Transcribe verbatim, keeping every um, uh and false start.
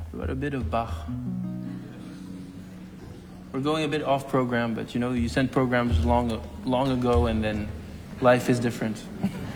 What a bit of Bach. We're going a bit off program, but you know, you sent programs long, long ago, and then life is different.